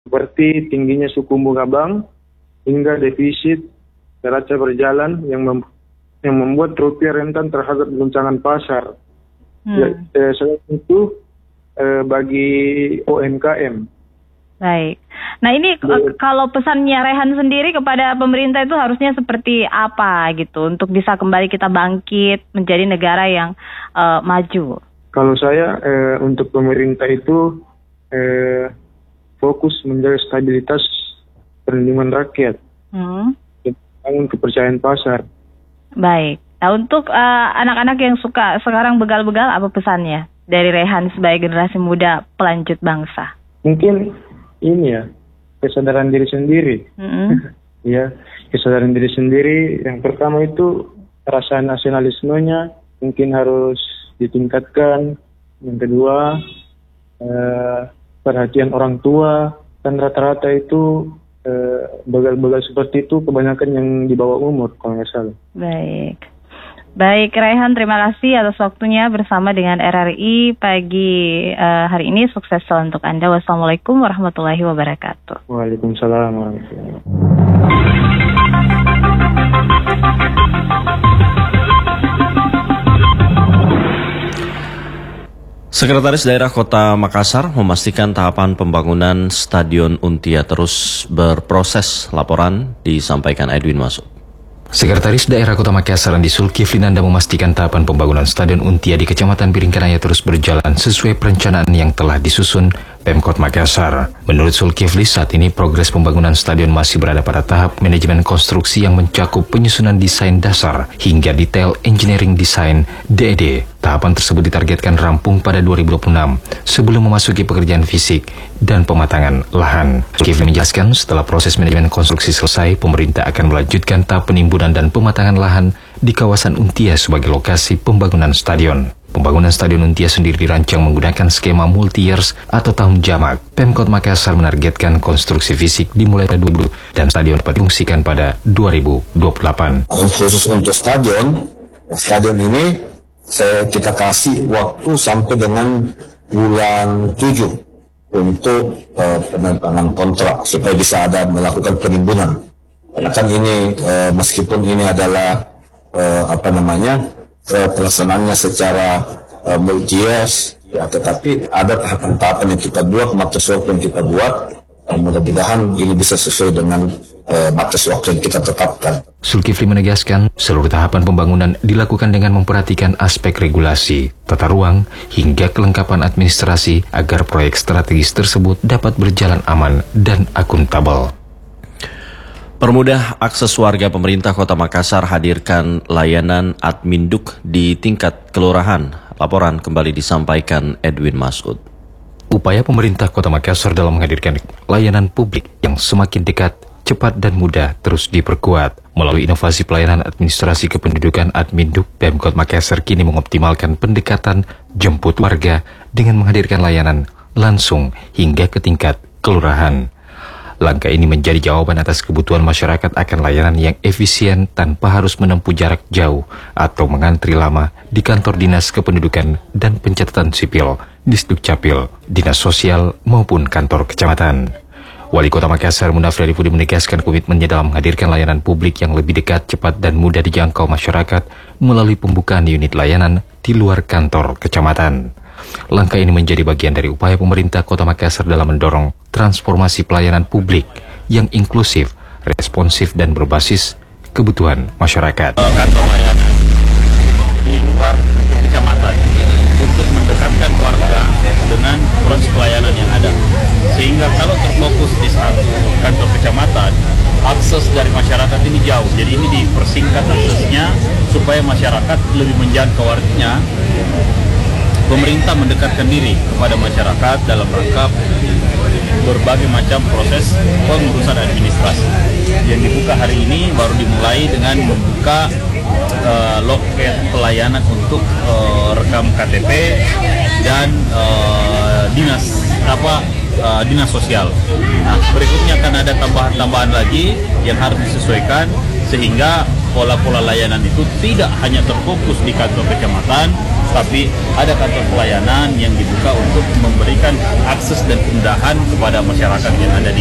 seperti tingginya suku bunga bank hingga defisit neraca berjalan yang membuat rupiah rentan terhadap goncangan pasar. Selain itu bagi UMKM. Baik. Nah ini kalau pesannya Rehan sendiri kepada pemerintah itu harusnya seperti apa gitu untuk bisa kembali kita bangkit menjadi negara yang maju? Kalau saya untuk pemerintah itu fokus menjaga stabilitas perlindungan rakyat, bangun kepercayaan pasar. Baik. Nah untuk anak-anak yang suka sekarang begal-begal, apa pesannya dari Rehan sebagai generasi muda pelanjut bangsa? Mungkin ini ya, kesadaran diri sendiri. Ya, kesadaran diri sendiri. Yang pertama itu rasa nasionalismenya mungkin harus ditingkatkan. Yang kedua, perhatian orang tua. Dan rata-rata itu begal-begal seperti itu kebanyakan yang di bawah umur kalau nggak salah. Baik Rehan, terima kasih atas waktunya bersama dengan RRI pagi hari ini. Sukses selalu untuk Anda. Wassalamualaikum warahmatullahi wabarakatuh. Waalaikumsalam warahmatullahi wabarakatuh. Sekretaris Daerah Kota Makassar memastikan tahapan pembangunan Stadion Untia terus berproses. Laporan disampaikan Edwin Masud. Sekretaris Daerah Kota Makassar Andi Zulkiflinanda memastikan tahapan pembangunan Stadion Untia di Kecamatan Biringkanaya terus berjalan sesuai perencanaan yang telah disusun Pemkot Makassar. Menurut Zulkifli, saat ini progres pembangunan stadion masih berada pada tahap manajemen konstruksi yang mencakup penyusunan desain dasar hingga detail engineering design (DED). Tahapan tersebut ditargetkan rampung pada 2026 sebelum memasuki pekerjaan fisik dan pematangan lahan. Zulkifli menjelaskan setelah proses manajemen konstruksi selesai, pemerintah akan melanjutkan tahap penimbunan dan pematangan lahan di kawasan Untia sebagai lokasi pembangunan stadion. Pembangunan Stadion Untia sendiri dirancang menggunakan skema multi-years atau tahun jamak. Pemkot Makassar menargetkan konstruksi fisik dimulai pada 2020 dan stadion dapat difungsikan pada 2028. Khusus untuk stadion ini kita kasih waktu sampai dengan bulan 7 untuk penandatanganan kontrak supaya bisa ada melakukan penimbunan. Karena kan ini meskipun ini adalah pelaksanaannya secara multi-years, ya, tetapi ada tahapan-tahapan yang kita buat, batas waktu yang kita buat. Mudah-mudahan ini bisa sesuai dengan batas waktu yang kita tetapkan. Zulkifli menegaskan seluruh tahapan pembangunan dilakukan dengan memperhatikan aspek regulasi, tata ruang, hingga kelengkapan administrasi agar proyek strategis tersebut dapat berjalan aman dan akuntabel. Permudah akses warga, pemerintah Kota Makassar hadirkan layanan Adminduk di tingkat kelurahan. Laporan kembali disampaikan Edwin Masud. Upaya pemerintah Kota Makassar dalam menghadirkan layanan publik yang semakin dekat, cepat dan mudah terus diperkuat. Melalui inovasi pelayanan administrasi kependudukan Adminduk, Pemkot Makassar kini mengoptimalkan pendekatan jemput warga dengan menghadirkan layanan langsung hingga ke tingkat kelurahan. Langkah ini menjadi jawaban atas kebutuhan masyarakat akan layanan yang efisien tanpa harus menempuh jarak jauh atau mengantri lama di kantor Dinas Kependudukan dan Pencatatan Sipil, Disdukcapil, Dinas Sosial maupun kantor kecamatan. Wali Kota Makassar Munafri Arifudin menegaskan komitmennya dalam menghadirkan layanan publik yang lebih dekat, cepat dan mudah dijangkau masyarakat melalui pembukaan unit layanan di luar kantor kecamatan. Langkah ini menjadi bagian dari upaya pemerintah Kota Makassar dalam mendorong transformasi pelayanan publik yang inklusif, responsif, dan berbasis kebutuhan masyarakat. Kantor layanan di luar kecamatan untuk mendekatkan warga dengan proses pelayanan yang ada. Sehingga kalau terfokus di satu kantor kecamatan, akses dari masyarakat ini jauh. Jadi ini dipersingkat aksesnya supaya masyarakat lebih menjangkau. Artinya pemerintah mendekatkan diri kepada masyarakat dalam rangka berbagai macam proses pengurusan administrasi. Yang dibuka hari ini baru dimulai dengan membuka loket pelayanan untuk rekam KTP dan dinas sosial. Nah, berikutnya akan ada tambahan-tambahan lagi yang harus disesuaikan sehingga pola-pola layanan itu tidak hanya terfokus di kantor kecamatan, tapi ada kantor pelayanan yang dibuka untuk memberikan akses dan kemudahan kepada masyarakat yang ada di